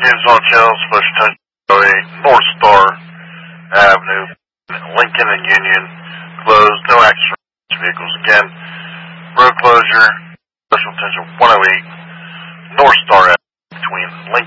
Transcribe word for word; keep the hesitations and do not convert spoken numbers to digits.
James on channel, special attention, North Star Avenue, Lincoln and Union, closed, no access for vehicles. Again, road closure, special attention one oh eight, North Star Avenue, between Lincoln